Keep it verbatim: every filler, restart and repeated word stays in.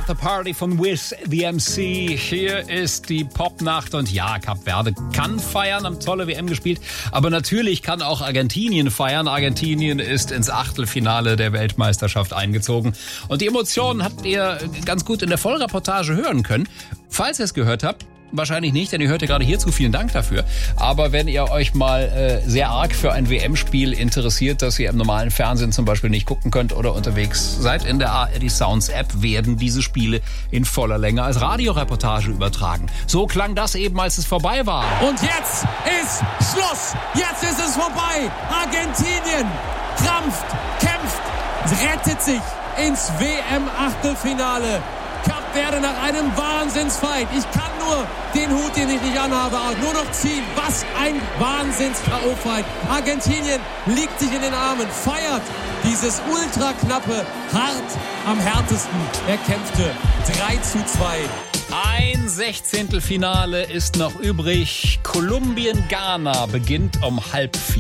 Afterparty von Wiz the M C. Hier ist die Popnacht und ja, Kap Verde kann feiern, haben tolle W M gespielt, aber natürlich kann auch Argentinien feiern. Argentinien ist ins Achtelfinale der Weltmeisterschaft eingezogen und die Emotionen habt ihr ganz gut in der Vollreportage hören können. Falls ihr es gehört habt, wahrscheinlich nicht, denn ihr hört ja gerade hierzu. Vielen Dank dafür. Aber wenn ihr euch mal äh, sehr arg für ein W M-Spiel interessiert, das ihr im normalen Fernsehen zum Beispiel nicht gucken könnt oder unterwegs seid, in der A R D Sounds App werden diese Spiele in voller Länge als Radioreportage übertragen. So klang das eben, als es vorbei war. Und jetzt ist Schluss. Jetzt ist es vorbei. Argentinien krampft, kämpft, rettet sich ins W M-Achtelfinale. Kap Verde nach einem Wahnsinnsfight. Ich kann nur den Hut, den ich nicht anhabe, nur noch ziehen. Was ein Wahnsinns-K O-Fight. Argentinien liegt sich in den Armen, feiert dieses ultra-knappe, hart am härtesten erkämpfte drei zu zwei. Ein Sechzehntelfinale ist noch übrig. Kolumbien-Ghana beginnt um halb vier.